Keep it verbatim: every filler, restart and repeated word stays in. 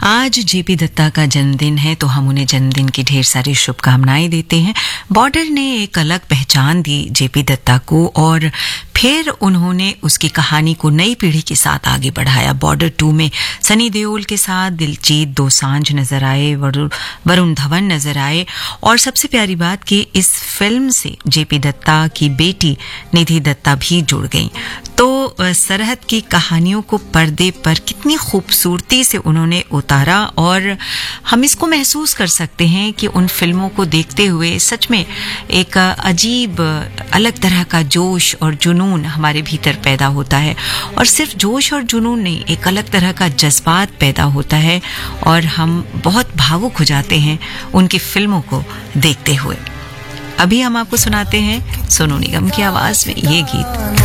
आज जेपी दत्ता का जन्मदिन है तो हम उन्हें जन्मदिन की ढेर सारी शुभकामनाएं देते हैं। बॉर्डर ने एक अलग पहचान दी जेपी दत्ता को और फिर उन्होंने उसकी कहानी को नई पीढ़ी के साथ आगे बढ़ाया। बॉर्डर टू में सनी देओल के साथ दिलजीत दोसांझ नजर आए, वरुण धवन नजर आए और सबसे प्यारी बात कि इस फिल्म से जेपी दत्ता की बेटी निधि दत्ता भी जुड़ गई। तो सरहद की कहानियों को पर्दे पर कितनी खूबसूरती से उन्होंने उतारा और हम इसको महसूस कर सकते हैं कि उन फिल्मों को देखते हुए सच में एक अजीब अलग तरह का जोश और जुनून हमारे भीतर पैदा होता है। और सिर्फ जोश और जुनून नहीं, एक अलग तरह का जज्बात पैदा होता है और हम बहुत भावुक हो जाते हैं उनकी फिल्मों को देखते हुए। अभी हम आपको सुनाते हैं सोनू निगम की आवाज में ये गीत।